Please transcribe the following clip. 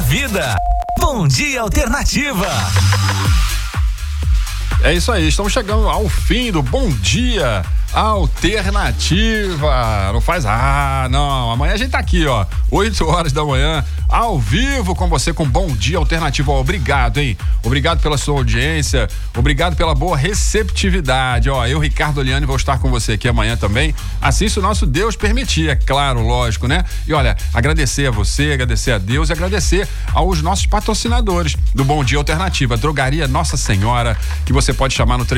vida. Bom Dia Alternativa. É isso aí, estamos chegando ao fim do Bom Dia Alternativa. Não faz, não, amanhã a gente tá aqui, 8 horas da manhã, ao vivo com você com Bom Dia Alternativa. Obrigado, hein? Obrigado pela sua audiência, obrigado pela boa receptividade. Eu, Ricardo Oliani, vou estar com você aqui amanhã também, assim se o nosso Deus permitir, é claro, lógico, né? E olha, agradecer a você, agradecer a Deus e agradecer aos nossos patrocinadores do Bom Dia Alternativa, Drogaria Nossa Senhora, que você pode chamar no